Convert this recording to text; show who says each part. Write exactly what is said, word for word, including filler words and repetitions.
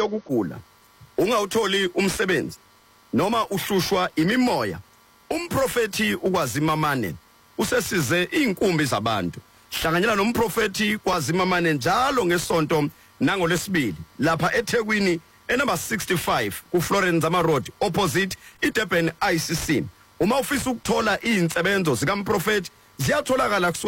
Speaker 1: yokugula, ungawutholi umsebenzi noma uhlushwa imimoya, umprofeti uKwazimamane usesize inkumbi zabantu. Hlanganyela nomprofeti KwaZimamane njalo ngesonto nangolesibili lapha eThekwini enumber sixty-five ku Florence Zama Road opposite iDurban I C C. Uma ufisa ukuthola izinsebenzo zikaMprofeti ziyatholakala